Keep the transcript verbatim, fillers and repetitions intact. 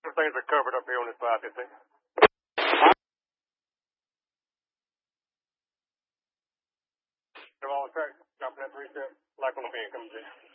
Things are covered up here on this five fifteen. All tracks, dropping that three step, like on the van, coming in.